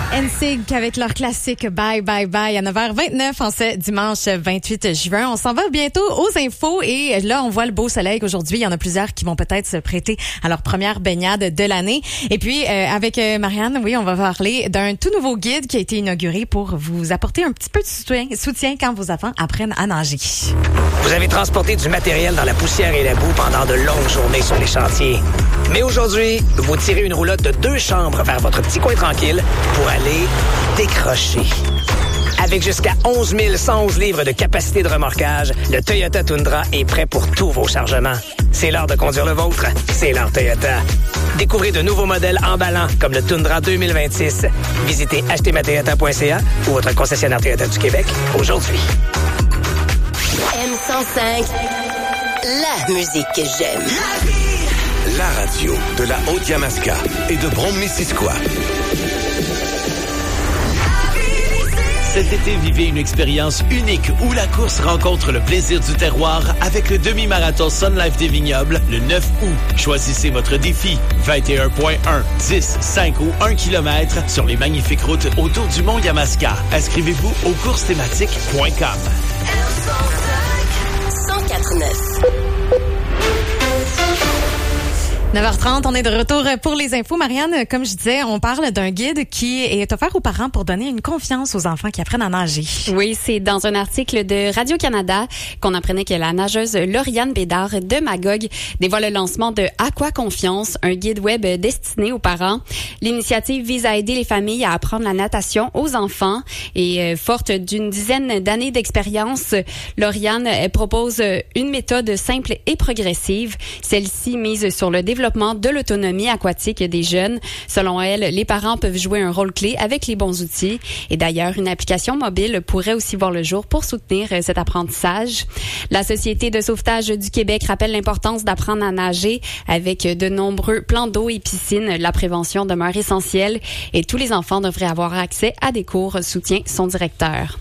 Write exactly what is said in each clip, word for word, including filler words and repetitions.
N Sync avec leur classique Bye Bye Bye à neuf heures vingt-neuf en ce dimanche vingt-huit juin. On s'en va bientôt aux infos et là, on voit le beau soleil qu'aujourd'hui. Il y en a plusieurs qui vont peut-être se prêter à leur première baignade de l'année. Et puis, euh, avec euh, Marianne, oui, on va parler d'un tout nouveau guide qui a été inauguré pour vous apporter un petit peu de soutien, soutien quand vos enfants apprennent à nager. Vous avez transporté du matériel dans la poussière et la boue pendant de longues journées sur les chantiers. Mais aujourd'hui, vous tirez une roulotte de deux chambres vers votre petit coin tranquille pour aller décrocher. Avec jusqu'à onze mille cent onze livres de capacité de remorquage, le Toyota Tundra est prêt pour tous vos chargements. C'est l'heure de conduire le vôtre. C'est l'heure Toyota. Découvrez de nouveaux modèles emballants comme le Tundra deux mille vingt-six. Visitez acheter ma toyota point c a ou votre concessionnaire Toyota du Québec aujourd'hui. M cent cinq, la musique que j'aime. La radio de la Haute-Yamaska et de Brome-Missisquoi. Cet été, vivez une expérience unique où la course rencontre le plaisir du terroir avec le demi-marathon Sun Life des Vignobles le neuf août. Choisissez votre défi vingt et un virgule un, dix, cinq ou un kilomètre sur les magnifiques routes autour du mont Yamaska. Inscrivez-vous au courses thématiques point com. cent quatre neuf. neuf heures trente, on est de retour pour les infos. Marianne, comme je disais, on parle d'un guide qui est offert aux parents pour donner une confiance aux enfants qui apprennent à nager. Oui, c'est dans un article de Radio-Canada qu'on apprenait que la nageuse Lauriane Bédard de Magog dévoile le lancement de Aqua Confiance, un guide web destiné aux parents. L'initiative vise à aider les familles à apprendre la natation aux enfants et euh, forte d'une dizaine d'années d'expérience, Lauriane elle propose une méthode simple et progressive. Celle-ci mise sur le développement développement de l'autonomie aquatique des jeunes. Selon elle, les parents peuvent jouer un rôle clé avec les bons outils. Et d'ailleurs, une application mobile pourrait aussi voir le jour pour soutenir cet apprentissage. La Société de sauvetage du Québec rappelle l'importance d'apprendre à nager avec de nombreux plans d'eau et piscines. La prévention demeure essentielle et tous les enfants devraient avoir accès à des cours, soutient son directeur.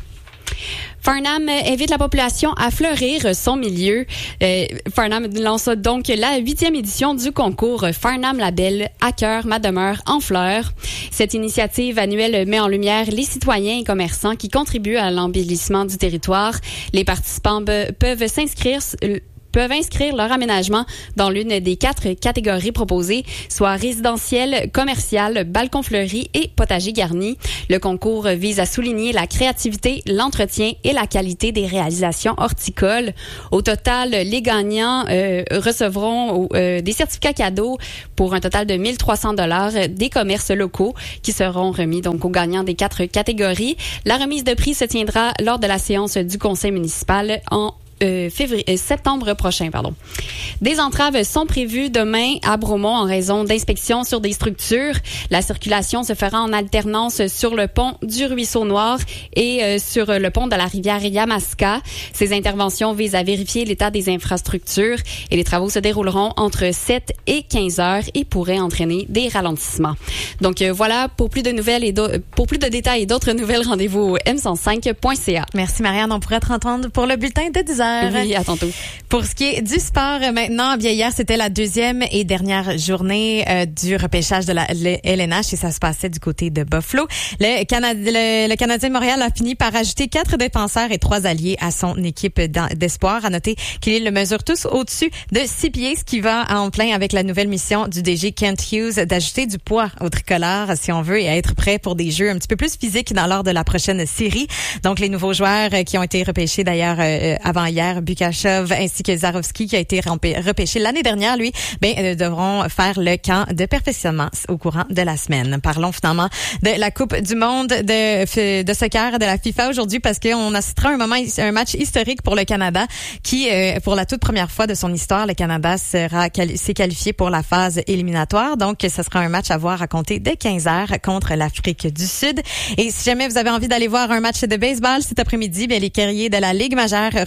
Farnham invite la population à fleurir son milieu. Euh, Farnham lance donc la huitième édition du concours Farnham Label à cœur ma demeure en fleurs. Cette initiative annuelle met en lumière les citoyens et commerçants qui contribuent à l'embellissement du territoire. Les participants be- peuvent s'inscrire peuvent inscrire leur aménagement dans l'une des quatre catégories proposées, soit résidentiel, commercial, balcon fleuri et potager garni. Le concours vise à souligner la créativité, l'entretien et la qualité des réalisations horticoles. Au total, les gagnants euh, recevront euh, des certificats cadeaux pour un total de mille trois cents dollars des commerces locaux qui seront remis donc aux gagnants des quatre catégories. La remise de prix se tiendra lors de la séance du conseil municipal en Euh, février, euh, septembre prochain, pardon. Des entraves sont prévues demain à Bromont en raison d'inspections sur des structures. La circulation se fera en alternance sur le pont du Ruisseau Noir et euh, sur le pont de la rivière Yamaska. Ces interventions visent à vérifier l'état des infrastructures et les travaux se dérouleront entre sept et quinze heures et pourraient entraîner des ralentissements. Donc euh, voilà, pour plus de nouvelles et pour plus de détails et d'autres nouvelles, rendez-vous au m cent cinq point c a. Merci Marianne, on pourrait te entendre pour le bulletin de dix heures. Oui, à tantôt. Pour ce qui est du sport, maintenant, bien hier, c'était la deuxième et dernière journée euh, du repêchage de la L N H et ça se passait du côté de Buffalo. Le, Canad- le, le Canadien de Montréal a fini par ajouter quatre défenseurs et trois alliés à son équipe d'espoir. À noter qu'il le mesure tous au-dessus de six pieds, ce qui va en plein avec la nouvelle mission du D G Kent Hughes d'ajouter du poids au tricolore, si on veut, et être prêt pour des jeux un petit peu plus physiques dans lors de la prochaine série. Donc, les nouveaux joueurs qui ont été repêchés d'ailleurs euh, avant hier, Bukashov ainsi que Zarovski qui a été repêché l'année dernière, lui, ben euh, devront faire le camp de perfectionnement au courant de la semaine. Parlons finalement de la Coupe du monde de de soccer de la FIFA aujourd'hui parce qu'on assistera un moment un match historique pour le Canada qui euh, pour la toute première fois de son histoire, le Canada sera s'est qualifié pour la phase éliminatoire. Donc ce sera un match à voir à compter de quinze heures contre l'Afrique du Sud. Et si jamais vous avez envie d'aller voir un match de baseball cet après-midi, bien les guerriers de la Ligue majeure reçoivent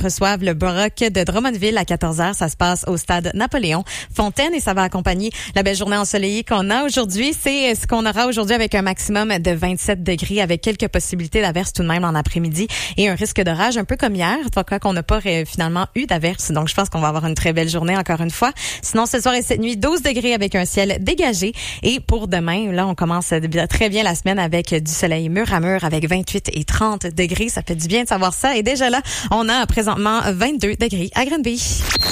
le Baroque de Drummondville à quatorze heures. Ça se passe au stade Napoléon Fontaine et ça va accompagner la belle journée ensoleillée qu'on a aujourd'hui. C'est ce qu'on aura aujourd'hui avec un maximum de vingt-sept degrés avec quelques possibilités d'averses tout de même en après-midi et un risque d'orage un peu comme hier. Pourquoi qu'on n'a pas euh, finalement eu d'averses. Donc, je pense qu'on va avoir une très belle journée encore une fois. Sinon, ce soir et cette nuit, douze degrés avec un ciel dégagé. Et pour demain, là, on commence très bien la semaine avec du soleil mur à mur avec vingt-huit et trente degrés. Ça fait du bien de savoir ça. Et déjà là, on a présentement vingt-deux degrés à Granby.